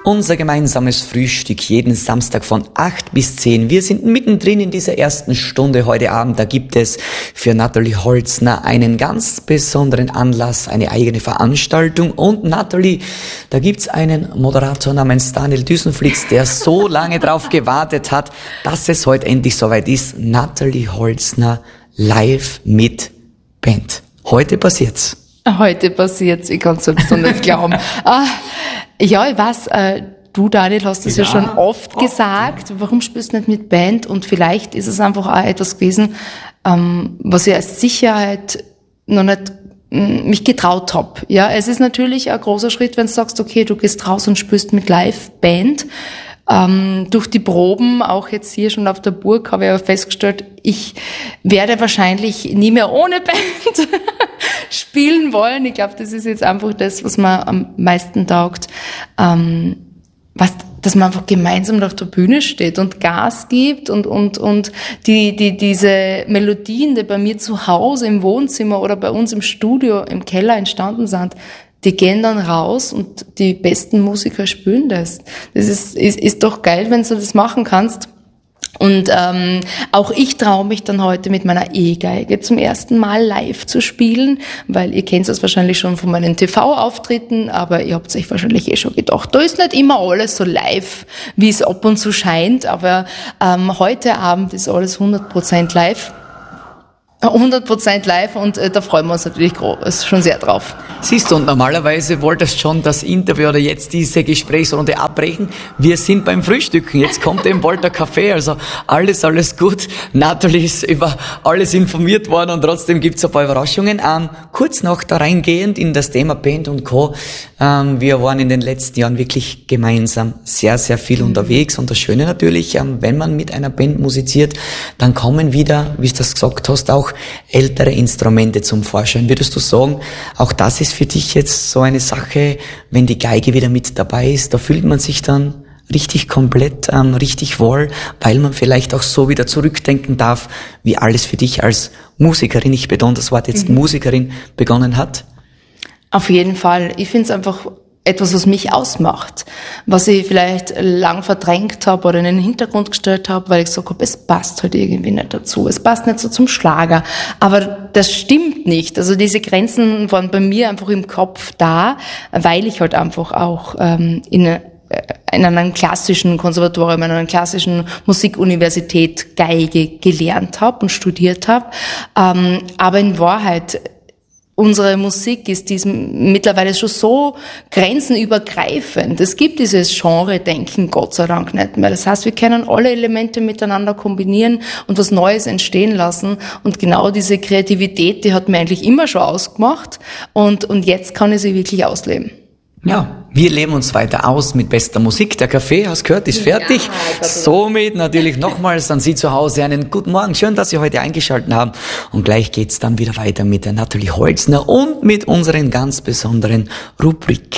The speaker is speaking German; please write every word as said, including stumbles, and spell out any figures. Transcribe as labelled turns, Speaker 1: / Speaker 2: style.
Speaker 1: Unser gemeinsames Frühstück jeden Samstag von acht bis zehn. Wir sind mittendrin in dieser ersten Stunde heute Abend. Da gibt es für Nathalie Holzner einen ganz besonderen Anlass, eine eigene Veranstaltung. Und Nathalie, da gibt's einen Moderator namens Daniel Düsenflitz, der so lange drauf gewartet hat, dass es heute endlich soweit ist. Nathalie Holzner live mit Band. Heute passiert's.
Speaker 2: Heute passiert's. Ich kann's selbst noch nicht glauben. ah, ja, ich weiß, äh, du, Daniel, hast es ja, ja schon oft, oft gesagt. Warum spielst du nicht mit Band? Und vielleicht ist es einfach auch etwas gewesen, ähm, was ich als Sicherheit noch nicht m, mich getraut habe. Ja, es ist natürlich ein großer Schritt, wenn du sagst, okay, du gehst raus und spielst mit Live-Band. Ähm, durch die Proben, auch jetzt hier schon auf der Burg, habe ich aber festgestellt, ich werde wahrscheinlich nie mehr ohne Band spielen wollen. Ich glaube, das ist jetzt einfach das, was mir am meisten taugt. Ähm, was, dass man einfach gemeinsam auf der Bühne steht und Gas gibt und, und, und die, die, diese Melodien, die bei mir zu Hause im Wohnzimmer oder bei uns im Studio im Keller entstanden sind, die gehen dann raus und die besten Musiker spielen das. Das ist, ist, ist doch geil, wenn du das machen kannst. Und ähm, auch ich traue mich dann heute mit meiner E-Geige zum ersten Mal live zu spielen, weil ihr kennt es wahrscheinlich schon von meinen T V-Auftritten, aber ihr habt euch wahrscheinlich eh schon gedacht, da ist nicht immer alles so live, wie es ab und zu scheint, aber ähm, heute Abend ist alles hundert Prozent live. hundert Prozent live und äh, da freuen wir uns natürlich groß, schon sehr drauf.
Speaker 1: Siehst du, und normalerweise wolltest du schon das Interview oder jetzt diese Gesprächsrunde abbrechen. Wir sind beim Frühstücken. Jetzt kommt eben bald der Kaffee, also alles, alles gut. Nathalie ist über alles informiert worden und trotzdem gibt's ein paar Überraschungen. Ähm, kurz noch da reingehend in das Thema Band und Co. Ähm, wir waren in den letzten Jahren wirklich gemeinsam sehr, sehr viel mhm. unterwegs und das Schöne natürlich, ähm, wenn man mit einer Band musiziert, dann kommen wieder, wie du das gesagt hast, auch ältere Instrumente zum Vorschein. Würdest du sagen, auch das ist für dich jetzt so eine Sache, wenn die Geige wieder mit dabei ist, da fühlt man sich dann richtig komplett, ähm, richtig wohl, weil man vielleicht auch so wieder zurückdenken darf, wie alles für dich als Musikerin, ich betone das Wort jetzt mhm. Musikerin, begonnen hat?
Speaker 2: Auf jeden Fall. Ich finde es einfach etwas, was mich ausmacht, was ich vielleicht lang verdrängt habe oder in den Hintergrund gestellt habe, weil ich gesagt habe, es passt halt irgendwie nicht dazu, es passt nicht so zum Schlager, aber das stimmt nicht. Also diese Grenzen waren bei mir einfach im Kopf da, weil ich halt einfach auch ähm, in in einem klassischen Konservatorium, in einer klassischen Musikuniversität Geige gelernt habe und studiert habe, ähm, aber in Wahrheit unsere Musik ist diesem mittlerweile schon so grenzenübergreifend. Es gibt dieses Genre-Denken Gott sei Dank nicht mehr. Das heißt, wir können alle Elemente miteinander kombinieren und was Neues entstehen lassen. Und genau diese Kreativität, die hat mir eigentlich immer schon ausgemacht. Und, und jetzt kann ich sie wirklich ausleben.
Speaker 1: Ja, wir leben uns weiter aus mit bester Musik. Der Kaffee, hast gehört, ist fertig. Ja, somit natürlich nochmals an Sie zu Hause einen guten Morgen. Schön, dass Sie heute eingeschaltet haben. Und gleich geht's dann wieder weiter mit der Nathalie Holzner und mit unseren ganz besonderen Rubrik.